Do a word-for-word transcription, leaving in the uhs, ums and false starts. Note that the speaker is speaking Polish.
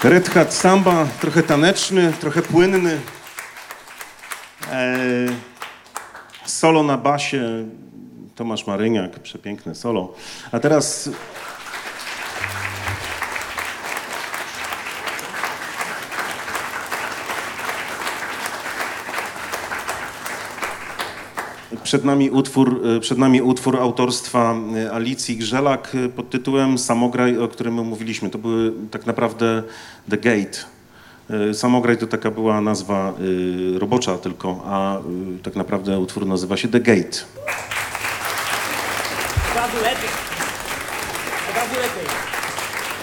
Red Hat Samba, trochę taneczny, trochę płynny. Eee, solo na basie, Tomasz Maryniak, przepiękne solo. A teraz... Przed nami, utwór, przed nami utwór autorstwa Alicji Grzelak pod tytułem Samograj, o którym my mówiliśmy. To były tak naprawdę The Gate. Samograj to taka była nazwa robocza tylko, a tak naprawdę utwór nazywa się The Gate. Dwa duety.